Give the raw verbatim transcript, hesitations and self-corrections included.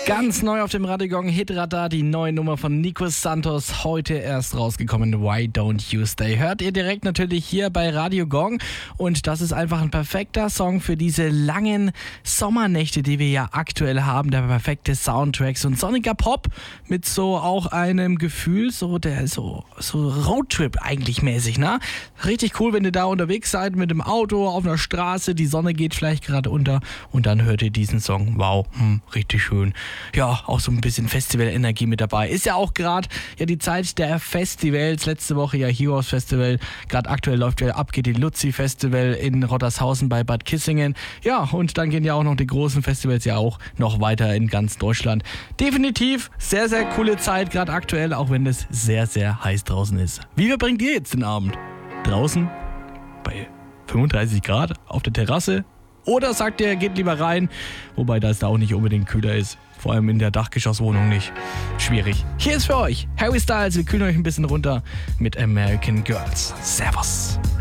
Ganz neu auf dem Radiogong Hitradar, die neue Nummer von Nico Santos, heute erst rausgekommen, Why Don't You Stay. Hört ihr direkt natürlich hier bei Radio Gong und das ist einfach ein perfekter Song für diese langen Sommernächte, die wir ja aktuell haben, der perfekte Soundtrack, so ein sonniger Pop mit so auch einem Gefühl, so der so, so Roadtrip eigentlich mäßig, ne? Richtig cool, wenn ihr da unterwegs seid mit dem Auto auf einer Straße, die Sonne geht vielleicht gerade unter und dann hört ihr diesen Song, wow, hm, richtig schön. Ja, auch so ein bisschen Festival-Energie mit dabei. Ist ja auch gerade ja die Zeit der Festivals. Letzte Woche ja Heroes Festival. Gerade aktuell läuft ja ab, geht die Luzi Festival in Rottershausen bei Bad Kissingen. Ja, und dann gehen ja auch noch die großen Festivals ja auch noch weiter in ganz Deutschland. Definitiv sehr, sehr coole Zeit, gerade aktuell, auch wenn es sehr, sehr heiß draußen ist. Wie verbringt ihr jetzt den Abend? Draußen? Bei fünfunddreißig Grad? Auf der Terrasse? Oder sagt ihr, geht lieber rein, wobei das da auch nicht unbedingt kühler ist. Vor allem in der Dachgeschosswohnung nicht. Schwierig. Hier ist für euch Harry Styles. Wir kühlen euch ein bisschen runter mit American Girls. Servus.